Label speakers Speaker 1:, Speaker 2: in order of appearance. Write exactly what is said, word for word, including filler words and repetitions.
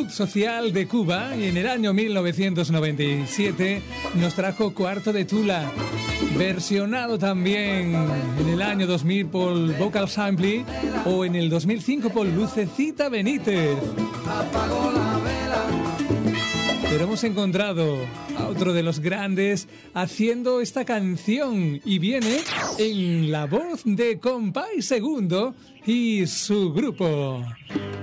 Speaker 1: Juventud Social de Cuba y en el año mil novecientos noventa y siete nos trajo Cuarto de Tula, versionado también en el año dos mil por Vocal Sample o en el dos mil cinco por Lucecita Benítez. Pero hemos encontrado a otro de los grandes haciendo esta canción y viene en la voz de Compay Segundo y su grupo.